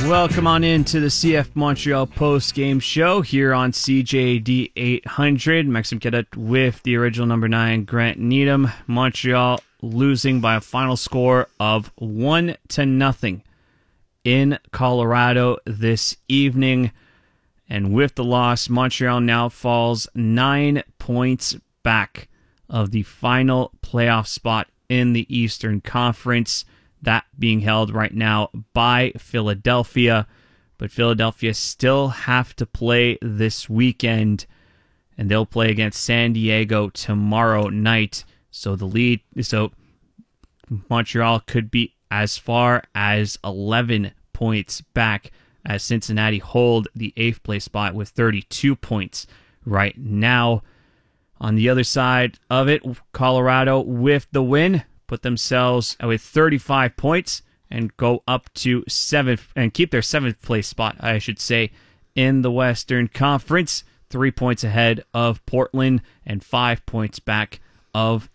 Welcome on into the CF Montreal post-game show here on CJD 800. Maxime Cadet with the original number 9, Grant Needham. Montreal losing by a final score of 1-0 in Colorado this evening. And with the loss, Montreal now falls 9 points back of the final playoff spot in the Eastern Conference. That being held right now by Philadelphia. But Philadelphia still have to play this weekend, and they'll play against San Diego tomorrow night. So Montreal could be as far as 11 points back as Cincinnati hold the 8th place spot with 32 points right now. On the other side of it, Colorado with the win put themselves with 35 points and go up to 7th and keep their 7th place spot, I should say, in the Western Conference. 3 points ahead of Portland and 5 points back of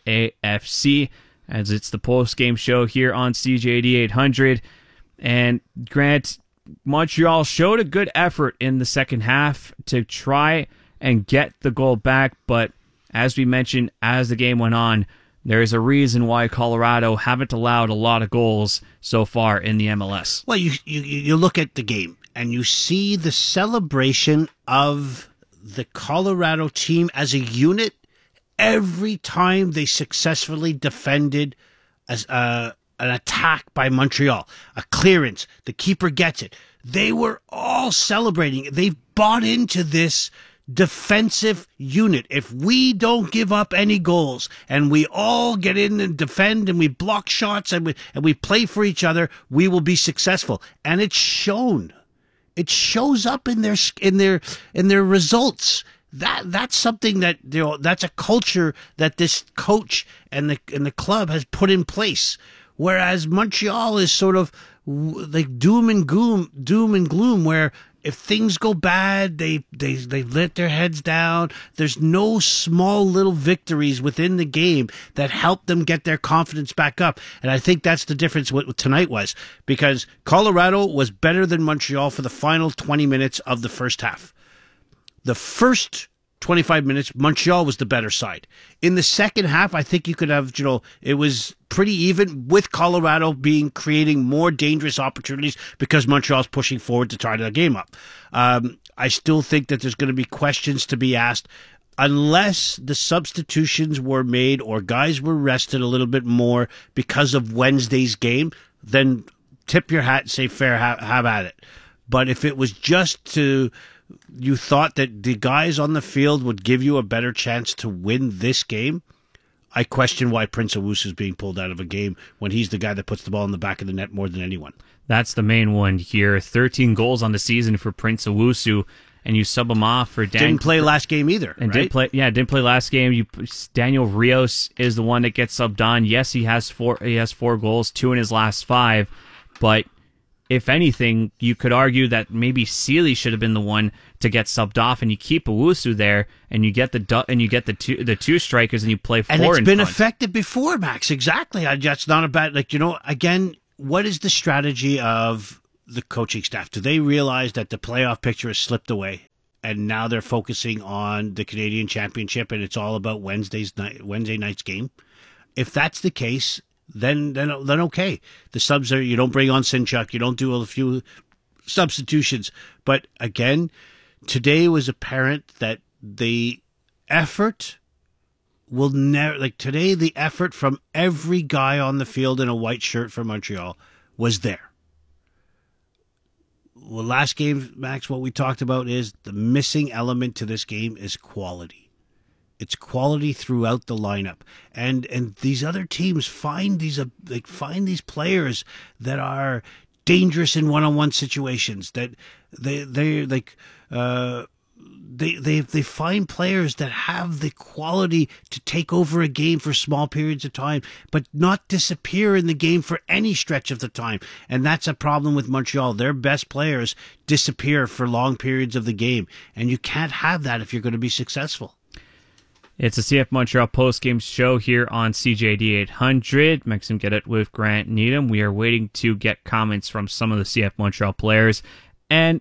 LAFC. As it's the post-game show here on CJD 800. And Grant, Montreal showed a good effort in the second half to try and get the goal back, but as we mentioned, as the game went on, there is a reason why Colorado haven't allowed a lot of goals so far in the MLS. Well, you look at the game and you see the celebration of the Colorado team as a unit every time they successfully defended an attack by Montreal, a clearance, the keeper gets it. They were all celebrating. They've bought into this defensive unit. If we don't give up any goals and we all get in and defend and we block shots and we play for each other, we will be successful. And it's shown. It shows up in their results. That's something that, that's a culture that this coach and the club has put in place. Whereas Montreal is sort of like doom and gloom, where if things go bad, they let their heads down. There's no small little victories within the game that help them get their confidence back up. And I think that's the difference what tonight was, because Colorado was better than Montreal for the final 20 minutes of the first half. The first 25 minutes, Montreal was the better side. In the second half, I think you could have, it was pretty even, with Colorado creating more dangerous opportunities because Montreal's pushing forward to try the game up. I still think that there's going to be questions to be asked unless the substitutions were made or guys were rested a little bit more because of Wednesday's game. Then tip your hat and say fair, have at it. But if it was just you thought that the guys on the field would give you a better chance to win this game, I question why Prince Owusu is being pulled out of a game when he's the guy that puts the ball in the back of the net more than anyone. That's the main one here. 13 goals on the season for Prince Owusu, and you sub him off for didn't play last game either, and right? didn't play last game. Daniel Rios is the one that gets subbed on. Yes, he has 4 goals, 2 in his last 5, but if anything, you could argue that maybe Sealy should have been the one to get subbed off, and you keep Owusu there, and you get the two strikers, and you play 4 in front. And it's been effective before, Max. Exactly. That's not a bad. Again, what is the strategy of the coaching staff? Do they realize that the playoff picture has slipped away, and now they're focusing on the Canadian Championship, and it's all about Wednesday night's game? If that's the case, then okay. The subs are, you don't bring on Sinchuk, you don't do a few substitutions. But again, today was apparent that the effort will never, today the effort from every guy on the field in a white shirt for Montreal was there. Well, last game, Max, what we talked about is the missing element to this game is quality. It's quality throughout the lineup, and these other teams find these players that are dangerous in one-on-one situations. That they find players that have the quality to take over a game for small periods of time, but not disappear in the game for any stretch of the time. And that's a problem with Montreal. Their best players disappear for long periods of the game, and you can't have that if you're going to be successful. It's a CF Montreal post-game show here on CJD 800. Maxime Cadet with Grant Needham. We are waiting to get comments from some of the CF Montreal players and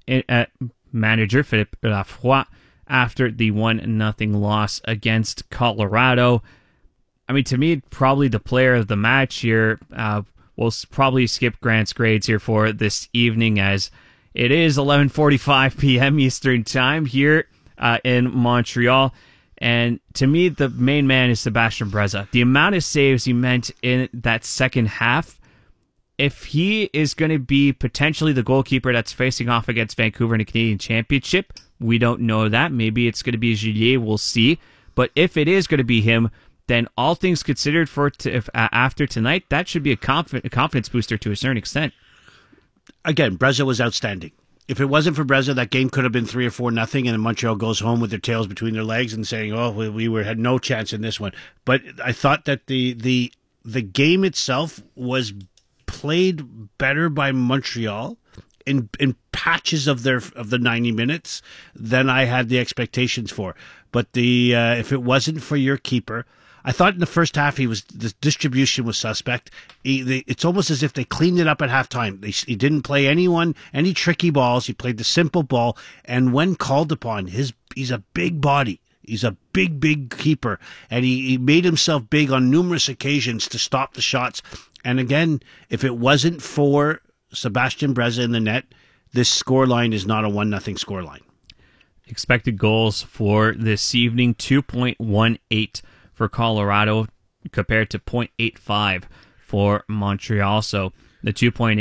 manager Philippe Lafroy after the 1-0 loss against Colorado. I mean, to me, probably the player of the match here. We'll probably skip Grant's grades here for this evening as it is 11:45 p.m. Eastern Time here in Montreal. And to me, the main man is Sebastian Breza. The amount of saves he meant in that second half, if he is going to be potentially the goalkeeper that's facing off against Vancouver in the Canadian Championship, we don't know that. Maybe it's going to be Julier, we'll see. But if it is going to be him, then all things considered after tonight, that should be a confidence booster to a certain extent. Again, Breza was outstanding. If it wasn't for Breza, that game could have been 3 or 4 nothing, and Montreal goes home with their tails between their legs and saying, "Oh, we had no chance in this one." But I thought that the game itself was played better by Montreal in patches of the 90 minutes than I had the expectations for. But if it wasn't for your keeper, I thought in the first half the distribution was suspect. It's almost as if they cleaned it up at halftime. He didn't play any tricky balls. He played the simple ball, and when called upon, he's a big body. He's a big keeper, and he made himself big on numerous occasions to stop the shots. And again, if it wasn't for Sebastian Breza in the net, this scoreline is not a 1-0 scoreline. Expected goals for this evening, 2.18 for Colorado compared to 0.85 for Montreal. So the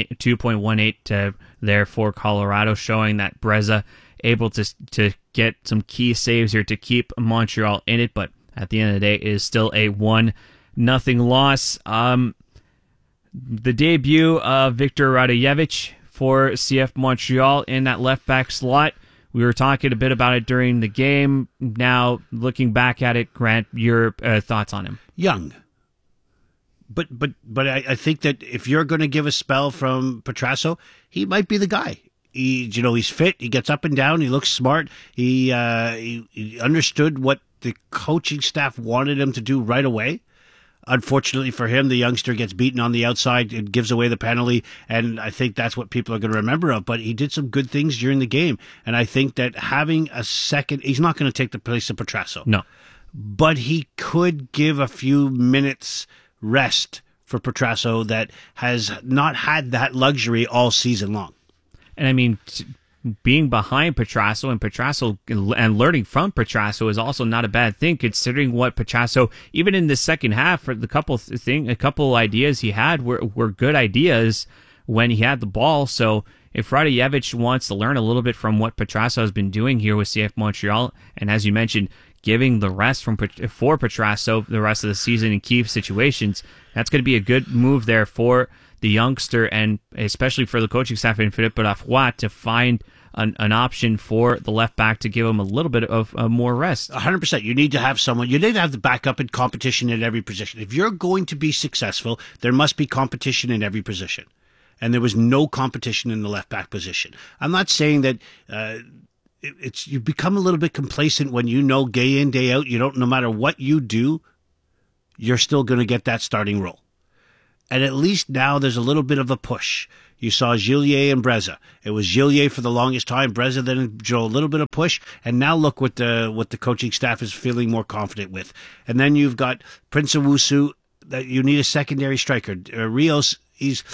2.18 there for Colorado, showing that Breza able to get some key saves here to keep Montreal in it. But at the end of the day, it is still a 1-0 loss. The debut of Victor Radojevich for CF Montreal in that left back slot. We were talking a bit about it during the game. Now, looking back at it, Grant, your thoughts on him? Young. But I think that if you're going to give a spell from Petrasso, he might be the guy. He's fit. He gets up and down. He looks smart. He understood what the coaching staff wanted him to do right away. Unfortunately for him, the youngster gets beaten on the outside. It gives away the penalty, and I think that's what people are going to remember of. But he did some good things during the game, and I think that having a second, he's not going to take the place of Petrasso. No. But he could give a few minutes rest for Petrasso that has not had that luxury all season long. And I mean, being behind Petrasso and learning from Petrasso is also not a bad thing, considering what Petrasso, even in the second half, for the a couple ideas he had were good ideas when he had the ball. So if Radojevich wants to learn a little bit from what Petrasso has been doing here with CF Montreal, and as you mentioned, giving the rest for Petrasso the rest of the season in key situations, that's going to be a good move there for the youngster, and especially for the coaching staff and Philippe Lafroy to find an option for the left back to give him a little bit of more rest. 100%. You need to have someone. You need to have the backup and competition in every position. If you're going to be successful, there must be competition in every position. And there was no competition in the left back position. I'm not saying that you become a little bit complacent when you know day in, day out, no matter what you do, you're still going to get that starting role. And at least now there's a little bit of a push. You saw Julier and Breza. It was Julier for the longest time. Breza then drove a little bit of push. And now look what the coaching staff is feeling more confident with. And then you've got Prince Owusu. That you need a secondary striker. Rios, he's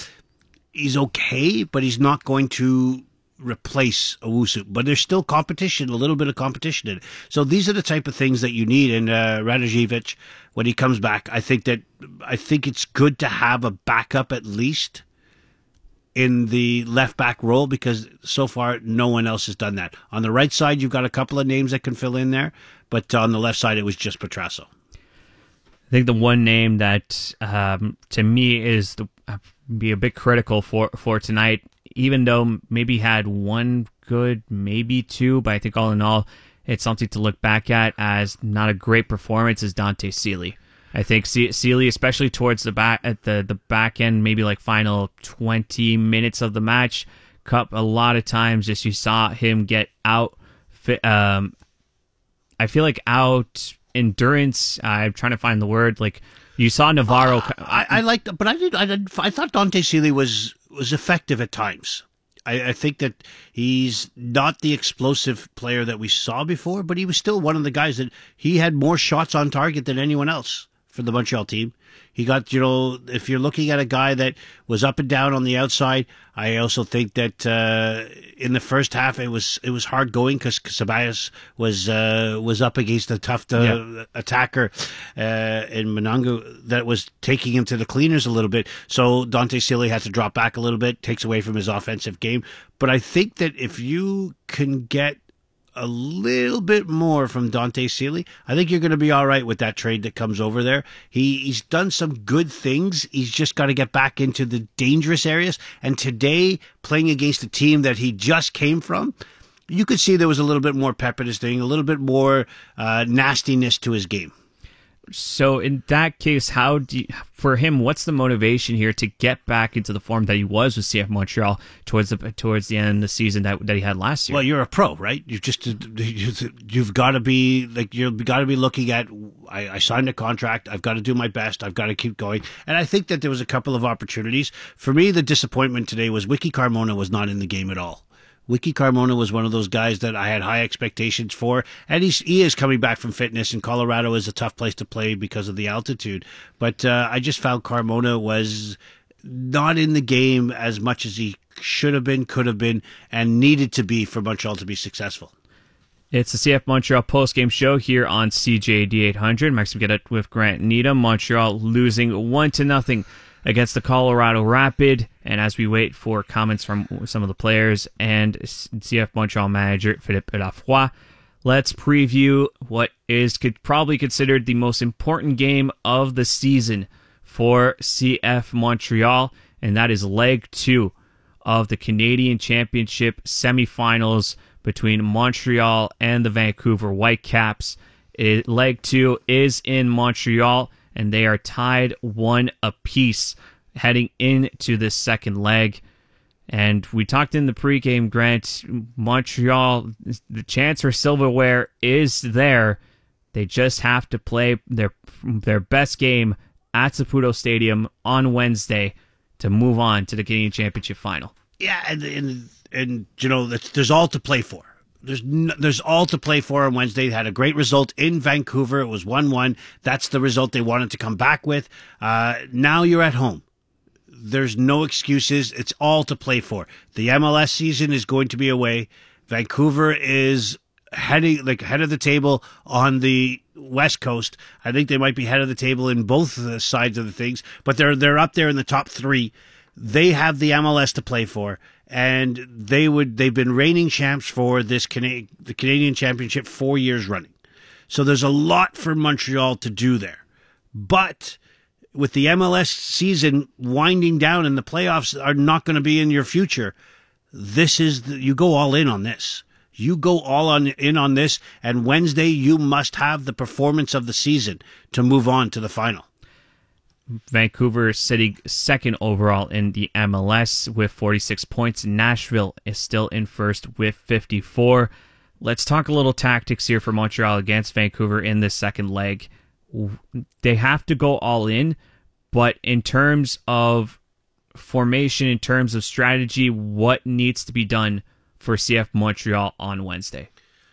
okay, but he's not going to replace Owusu. But there's still competition, a little bit of competition in it. So these are the type of things that you need. And Radojevich, when he comes back, I think it's good to have a backup at least in the left back role, because so far no one else has done that. On the right side, you've got a couple of names that can fill in there, but on the left side, it was just Petrasso. I think the one name that to me is be a bit critical for tonight, even though maybe had one good, maybe two, but I think all in all, it's something to look back at as not a great performance, is Dante Sealy. I think Sealy, especially towards the back at the back end, maybe like final 20 minutes of the match, a lot of times just you saw him get out. I feel like out endurance. I'm trying to find the word. Like you saw Navarro. I liked, but I thought Dante Sealy was effective at times. I think that he's not the explosive player that we saw before, but he was still one of the guys that he had more shots on target than anyone else for the Montreal team. He got, if you're looking at a guy that was up and down on the outside, I also think that in the first half it was hard going because Ceballos was up against a tough attacker in Monango that was taking him to the cleaners a little bit. So Dante Sealy had to drop back a little bit, takes away from his offensive game. But I think that if you can get a little bit more from Dante Sealy, I think you're going to be all right with that trade that comes over there. He's done some good things. He's just got to get back into the dangerous areas. And today, playing against a team that he just came from, you could see there was a little bit more pep in his thing, a little bit more nastiness to his game. So in that case, for him, what's the motivation here to get back into the form that he was with CF Montreal towards the end of the season that he had last year? Well, you're a pro, right? You've got to be like, you've got to be looking at, I signed a contract, I've got to do my best, I've got to keep going. And I think that there was a couple of opportunities. For me, the disappointment today was Wiki Carmona was not in the game at all. Wiki Carmona was one of those guys that I had high expectations for, and he is coming back from fitness, and Colorado is a tough place to play because of the altitude. But I just found Carmona was not in the game as much as he should have been, could have been, and needed to be for Montreal to be successful. It's the CF Montreal postgame show here on CJD 800. Max, we get it with Grant Needham. Montreal losing 1-0 against the Colorado Rapid, and as we wait for comments from some of the players and CF Montreal manager Philippe Lafroy, let's preview what is probably considered the most important game of the season for CF Montreal, and that is Leg 2 of the Canadian Championship semifinals between Montreal and the Vancouver Whitecaps. Leg 2 is in Montreal, and they are tied 1 apiece heading into this second leg. And we talked in the pregame, Grant, Montreal, the chance for silverware is there. They just have to play their best game at Saputo Stadium on Wednesday to move on to the Canadian Championship final. Yeah, and there's all to play for. There's all to play for on Wednesday. They had a great result in Vancouver. It was 1-1. That's the result they wanted to come back with. Now you're at home. There's no excuses. It's all to play for. The MLS season is going to be away. Vancouver is head of the table on the West Coast. I think they might be head of the table in both the sides of the things, but they're up there in the top 3. They have the MLS to play for. And they've been reigning champs for the Canadian Championship 4 years running. So there's a lot for Montreal to do there. But with the MLS season winding down and the playoffs are not going to be in your future, you go all in on this. You go in on this, and Wednesday you must have the performance of the season to move on to the final. Vancouver sitting second overall in the MLS with 46 points. Nashville is still in first with 54. Let's talk a little tactics here for Montreal against Vancouver in this second leg. They have to go all in, but in terms of formation, in terms of strategy, what needs to be done for CF Montreal on Wednesday?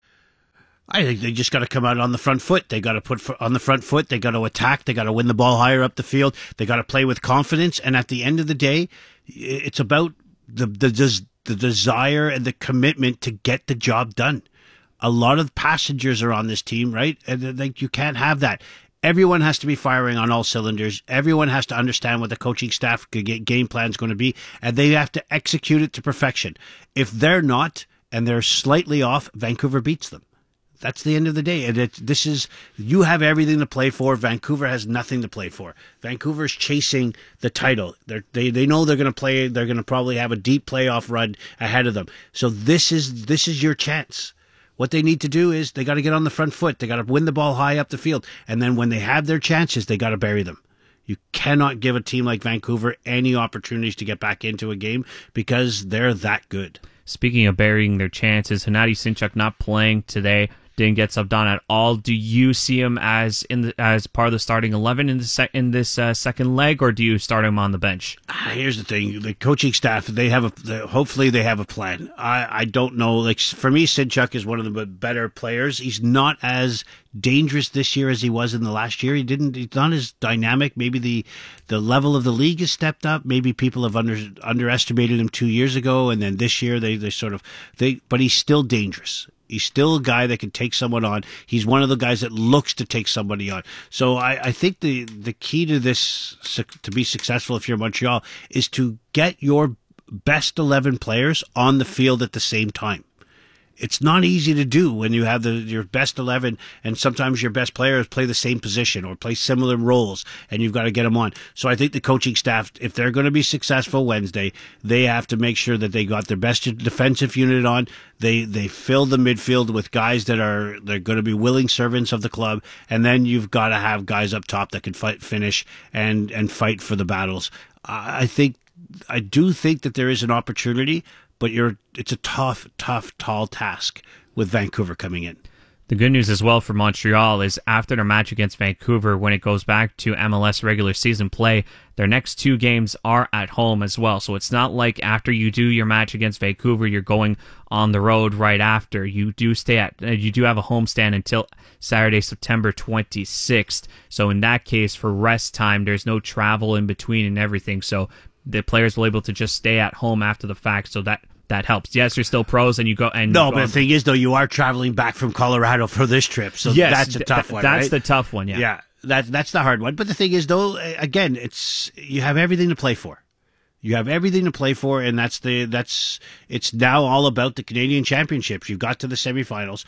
I think they just got to come out on the front foot. They got to put on the front foot. They got to attack. They got to win the ball higher up the field. They got to play with confidence. And at the end of the day, it's about the desire and the commitment to get the job done. A lot of passengers are on this team, right? And you can't have that. Everyone has to be firing on all cylinders. Everyone has to understand what the coaching staff game plan is going to be, and they have to execute it to perfection. If they're not, and they're slightly off, Vancouver beats them. That's the end of the day. And you have everything to play for. Vancouver has nothing to play for. Vancouver's chasing the title. They know they're going to play. They're going to probably have a deep playoff run ahead of them. So this is your chance. What they need to do is they got to get on the front foot. They got to win the ball high up the field. And then when they have their chances, they got to bury them. You cannot give a team like Vancouver any opportunities to get back into a game because they're that good. Speaking of burying their chances, Hennady Sinchuk not playing today. didn't get subbed on at all. Do you see him as as part of the starting 11 in this second leg, or do you start him on the bench? Here's the thing: the coaching staff, hopefully they have a plan. I don't know. Like, for me, Sidchuk is one of the better players. He's not as dangerous this year as he was in the last year. He's not as dynamic. Maybe the level of the league has stepped up. Maybe people have underestimated him 2 years ago, and then this year but he's still dangerous. He's still a guy that can take someone on. He's one of the guys that looks to take somebody on. So I think the key to this, to be successful if you're Montreal, is to get your best 11 players on the field at the same time. It's not easy to do when you have your best 11, and sometimes your best players play the same position or play similar roles, and you've got to get them on. So I think the coaching staff, if they're going to be successful Wednesday, they have to make sure that they got their best defensive unit on. They fill the midfield with guys they're going to be willing servants of the club, and then you've got to have guys up top that can finish and fight for the battles. I do think that there is an opportunity, but it's a tough, tall task with Vancouver coming in. The good news as well for Montreal is after their match against Vancouver, when it goes back to MLS regular season play, their next 2 games are at home as well. So it's not like after you do your match against Vancouver, you're going on the road right after. You do have a homestand until Saturday, September 26th. So in that case, for rest time, there's no travel in between and everything. So the players will be able to just stay at home after the fact, so that helps. Yes, you're still pros, and you go and no. But the thing is, though, you are traveling back from Colorado for this trip, so yes, that's a tough one. That's right? the tough one. Yeah, yeah. That's the hard one. But the thing is, though, again, you have everything to play for. You have everything to play for, and it's now all about the Canadian Championships. You got to the semifinals.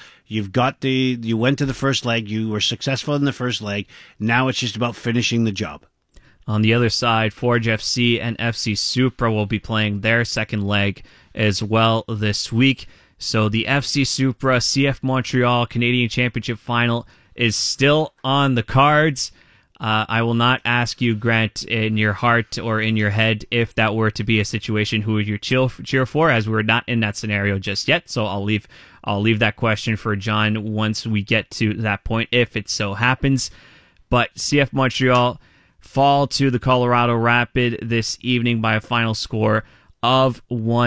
You went to the first leg. You were successful in the first leg. Now it's just about finishing the job. On the other side, Forge FC and FC Supra will be playing their second leg as well this week. So the FC Supra CF Montreal Canadian Championship final is still on the cards. I will not ask you, Grant, in your heart or in your head, if that were to be a situation, who would you cheer for, as we're not in that scenario just yet. So I'll leave that question for John once we get to that point, if it so happens. But CF Montreal fall to the Colorado Rapid this evening by a final score of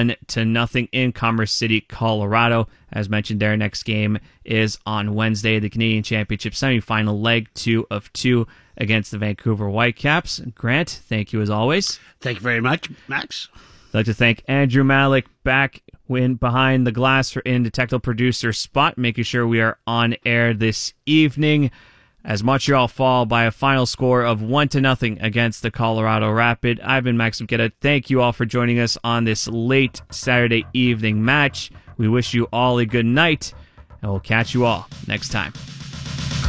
1-0 in Commerce City, Colorado. As mentioned, their next game is on Wednesday, the Canadian Championship semifinal, leg 2 of 2 against the Vancouver Whitecaps. Grant, thank you as always. Thank you very much, Max. I'd like to thank Andrew Malik back behind the glass in the technical producer spot, making sure we are on air this evening, as Montreal fall by a final score of 1-0 against the Colorado Rapid. I've been Maxim Keta. Thank you all for joining us on this late Saturday evening match. We wish you all a good night, and we'll catch you all next time.